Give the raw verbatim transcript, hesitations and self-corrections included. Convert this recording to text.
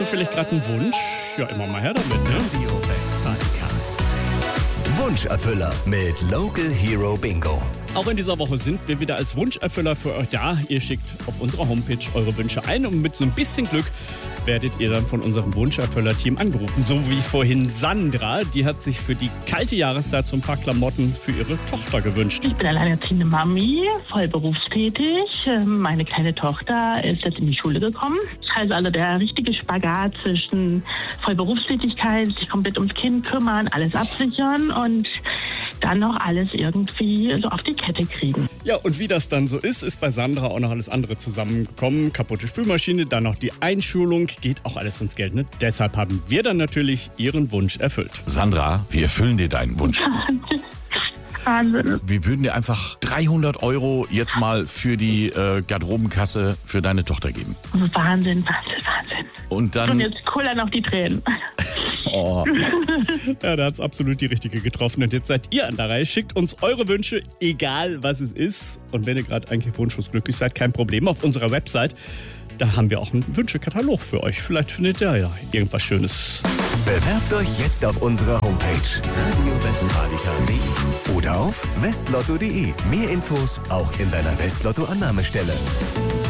Vielleicht gerade einen Wunsch? Ja, immer mal her damit, ne? Radio Westfalica. Wunscherfüller mit Local Hero Bingo. Auch in dieser Woche sind wir wieder als Wunscherfüller für euch da. Ihr schickt auf unserer Homepage eure Wünsche ein und mit so ein bisschen Glück werdet ihr dann von unserem Wunscherfüller-Team angerufen. So wie vorhin Sandra, die hat sich für die kalte Jahreszeit so ein paar Klamotten für ihre Tochter gewünscht. Ich bin alleinerziehende Mami, voll berufstätig. Meine kleine Tochter ist jetzt in die Schule gekommen. Also, also der richtige Spagat zwischen Vollberufstätigkeit, sich komplett ums Kind kümmern, alles absichern und dann noch alles irgendwie so auf die Kette kriegen. Ja, und wie das dann so ist, ist bei Sandra auch noch alles andere zusammengekommen. Kaputte Spülmaschine, dann noch die Einschulung, geht auch alles ins Geld, ne? Deshalb haben wir dann natürlich ihren Wunsch erfüllt. Sandra, wir erfüllen dir deinen Wunsch. Wahnsinn. Wir würden dir einfach dreihundert Euro jetzt mal für die äh, Garderobenkasse für deine Tochter geben. Wahnsinn, Wahnsinn, Wahnsinn. Und dann... Und jetzt kullern noch die Tränen. Oh. Ja, da hat's absolut die richtige getroffen. Und jetzt seid ihr an der Reihe. Schickt uns eure Wünsche, egal was es ist. Und wenn ihr gerade eigentlich wunschlos seid, kein Problem. Auf unserer Website, da haben wir auch einen Wünschekatalog für euch. Vielleicht findet ihr ja irgendwas Schönes. Bewerbt euch jetzt auf unserer Homepage radio westfalica punkt de oder auf westlotto punkt de. Mehr Infos auch in deiner Westlotto-Annahmestelle.